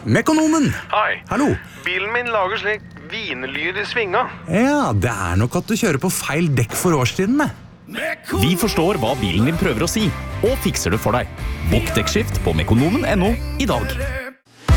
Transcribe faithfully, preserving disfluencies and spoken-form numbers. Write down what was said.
Mekonomen! Hei. Hallo. Bilen min lager slik vinlyd i svinga. Ja, det er nok at du kjører på feil dekk for årstidene. Vi forstår hva bilen din prøver å si, og fikser det for deg. Bokk dekkskift på mekonomen punktum no i dag.